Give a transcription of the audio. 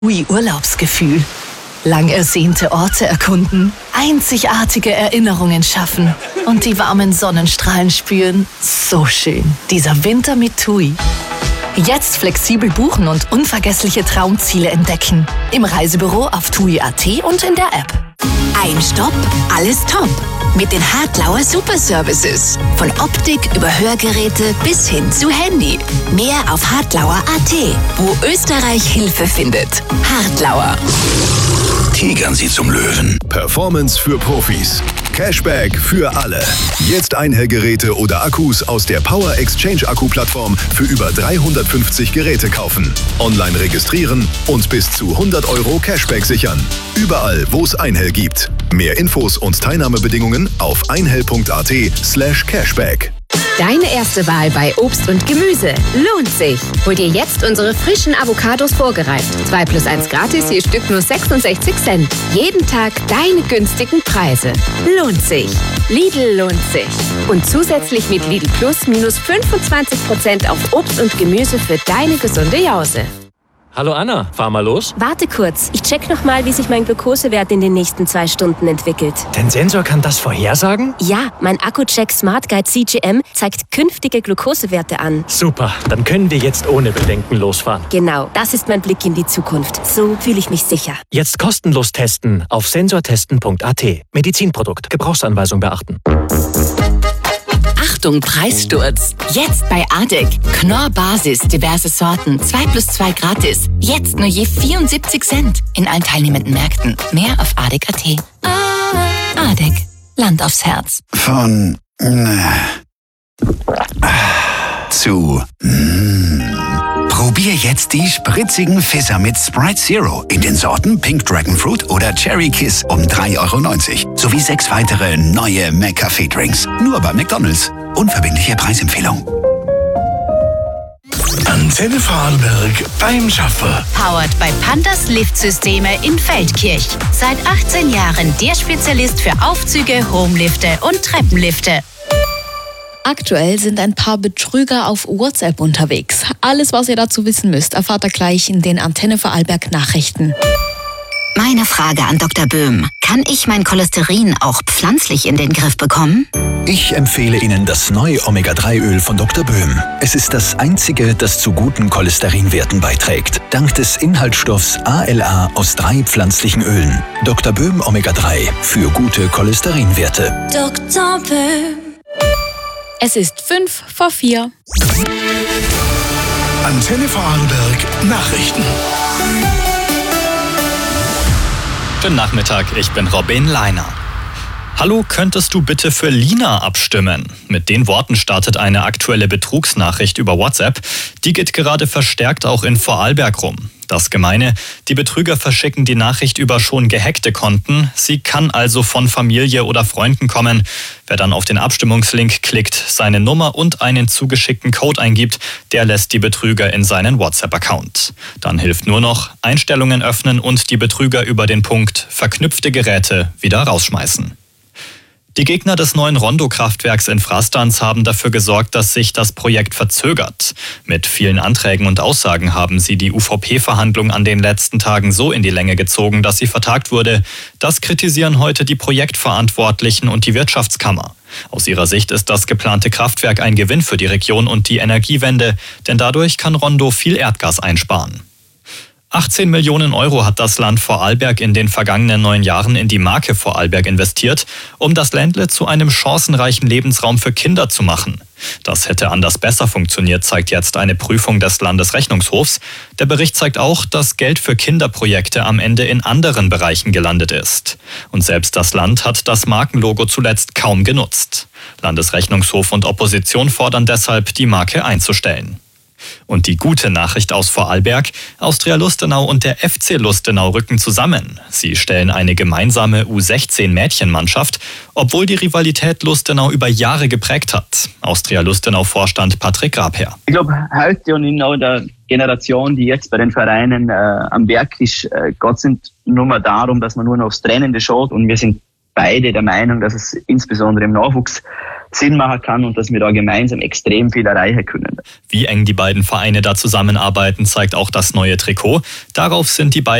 TUI Urlaubsgefühl. Lang ersehnte Orte erkunden, einzigartige Erinnerungen schaffen und die warmen Sonnenstrahlen spüren. So schön, dieser Winter mit TUI. Jetzt flexibel buchen und unvergessliche Traumziele entdecken. Im Reisebüro auf TUI.at und in der App. Ein Stopp, alles top. Mit den Hartlauer Superservices. Von Optik über Hörgeräte bis hin zu Handy. Mehr auf hartlauer.at, wo Österreich Hilfe findet. Hartlauer. Tigern Sie zum Löwen. Performance für Profis. Cashback für alle. Jetzt Einhellgeräte oder Akkus aus der Power Exchange Akku-Plattform für über 350 Geräte kaufen. Online registrieren und bis zu 100 € Cashback sichern. Überall, wo es Einhell gibt. Mehr Infos und Teilnahmebedingungen auf einhell.at/cashback. Deine erste Wahl bei Obst und Gemüse lohnt sich. Hol dir jetzt unsere frischen Avocados vorgereift. 2+1 gratis, je Stück nur 66 Cent. Jeden Tag deine günstigen Preise. Lohnt sich. Lidl lohnt sich. Und zusätzlich mit Lidl Plus minus 25% auf Obst und Gemüse für deine gesunde Jause. Hallo Anna, fahr mal los. Warte kurz, ich check nochmal, wie sich mein Glukosewert in den nächsten 2 Stunden entwickelt. Dein Sensor kann das vorhersagen? Ja, mein Akku-Check Smart Guide CGM zeigt künftige Glukosewerte an. Super, dann können wir jetzt ohne Bedenken losfahren. Genau, das ist mein Blick in die Zukunft. So fühle ich mich sicher. Jetzt kostenlos testen auf sensortesten.at. Medizinprodukt, Gebrauchsanweisung beachten. Achtung, Preissturz. Jetzt bei ADEC. Knorr Basis, diverse Sorten, 2+2 gratis. Jetzt nur je 74 Cent. In allen teilnehmenden Märkten. Mehr auf ADEC.at. ADEC. Land aufs Herz. Von zu Probier jetzt die spritzigen Fizzer mit Sprite Zero in den Sorten Pink Dragon Fruit oder Cherry Kiss um 3,90 €. Sowie 6 weitere neue McCafé-Drinks. Nur bei McDonald's. Unverbindliche Preisempfehlung. Antenne Vorarlberg beim Schaffer. Powered by Pandas Liftsysteme in Feldkirch. Seit 18 Jahren der Spezialist für Aufzüge, Homelifte und Treppenlifte. Aktuell sind ein paar Betrüger auf WhatsApp unterwegs. Alles, was ihr dazu wissen müsst, erfahrt ihr gleich in den Antenne Vorarlberg Nachrichten. Meine Frage an Dr. Böhm. Kann ich mein Cholesterin auch pflanzlich in den Griff bekommen? Ich empfehle Ihnen das neue Omega-3-Öl von Dr. Böhm. Es ist das einzige, das zu guten Cholesterinwerten beiträgt. Dank des Inhaltsstoffs ALA aus 3 pflanzlichen Ölen. Dr. Böhm Omega-3 für gute Cholesterinwerte. Dr. Böhm. Es ist 3:55. Antenne Vorarlberg Nachrichten. Guten Nachmittag, ich bin Robin Leiner. Hallo, könntest du bitte für Lina abstimmen? Mit den Worten startet eine aktuelle Betrugsnachricht über WhatsApp. Die geht gerade verstärkt auch in Vorarlberg rum. Das Gemeine, die Betrüger verschicken die Nachricht über schon gehackte Konten. Sie kann also von Familie oder Freunden kommen. Wer dann auf den Abstimmungslink klickt, seine Nummer und einen zugeschickten Code eingibt, der lässt die Betrüger in seinen WhatsApp-Account. Dann hilft nur noch Einstellungen öffnen und die Betrüger über den Punkt verknüpfte Geräte wieder rausschmeißen. Die Gegner des neuen Rondo-Kraftwerks in Frastanz haben dafür gesorgt, dass sich das Projekt verzögert. Mit vielen Anträgen und Aussagen haben sie die UVP-Verhandlung an den letzten Tagen so in die Länge gezogen, dass sie vertagt wurde. Das kritisieren heute die Projektverantwortlichen und die Wirtschaftskammer. Aus ihrer Sicht ist das geplante Kraftwerk ein Gewinn für die Region und die Energiewende, denn dadurch kann Rondo viel Erdgas einsparen. 18 Millionen € hat das Land Vorarlberg in den vergangenen 9 Jahren in die Marke Vorarlberg investiert, um das Ländle zu einem chancenreichen Lebensraum für Kinder zu machen. Das hätte anders besser funktioniert, zeigt jetzt eine Prüfung des Landesrechnungshofs. Der Bericht zeigt auch, dass Geld für Kinderprojekte am Ende in anderen Bereichen gelandet ist. Und selbst das Land hat das Markenlogo zuletzt kaum genutzt. Landesrechnungshof und Opposition fordern deshalb, die Marke einzustellen. Und die gute Nachricht aus Vorarlberg: Austria Lustenau und der FC Lustenau rücken zusammen. Sie stellen eine gemeinsame U16-Mädchenmannschaft, obwohl die Rivalität Lustenau über Jahre geprägt hat. Austria Lustenau-Vorstand Patrick Grabherr. Ich glaube, heute und in der Generation, die jetzt bei den Vereinen am Werk ist, geht es nicht nur mal darum, dass man nur noch aufs Training schaut. Und wir sind beide der Meinung, dass es insbesondere im Nachwuchs Sinn machen kann und dass wir da gemeinsam extrem viel erreichen können. Wie eng die beiden Vereine da zusammenarbeiten, zeigt auch das neue Trikot. Darauf sind die beiden